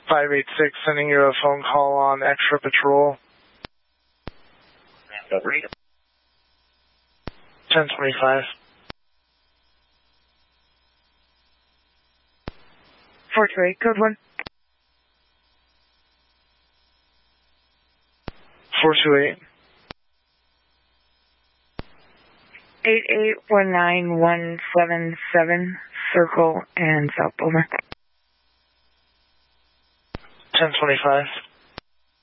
586, sending you a phone call on extra patrol. 1025. 428, code 1. 428. 8819177, circle and south, over. 1025.